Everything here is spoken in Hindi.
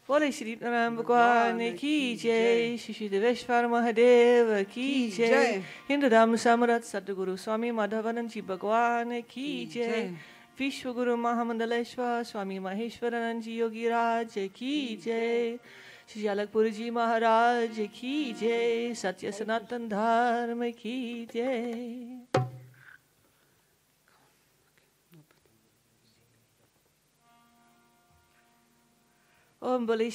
बोले श्री राम भगवान की जय, श्री श्री देवेश्वर महादेव की जय, हिंदू धर्म सम्राट सद्गुरु स्वामी माधवानंद जी भगवान की जय, विश्व गुरु महामंडलेश्वर स्वामी महेश्वरानंद जी योगी राज की जय, श्री अलकपुर जी महाराज की जय, सत्य सनातन धर्म की जय। ओम बोले